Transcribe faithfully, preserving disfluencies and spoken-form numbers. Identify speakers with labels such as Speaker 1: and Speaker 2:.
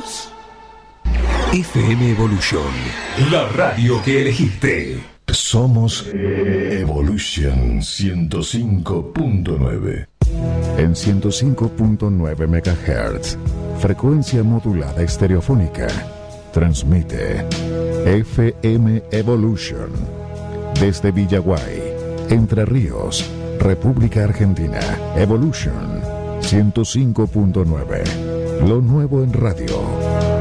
Speaker 1: ¿Comenzamos? F M Evolution, la radio que elegiste.
Speaker 2: Somos Evolution ciento cinco punto nueve.
Speaker 3: En ciento cinco punto nueve megahertz, frecuencia modulada estereofónica, transmite F M Evolution desde Villaguay, Entre Ríos, República Argentina. Evolution ciento cinco punto nueve, lo nuevo en radio.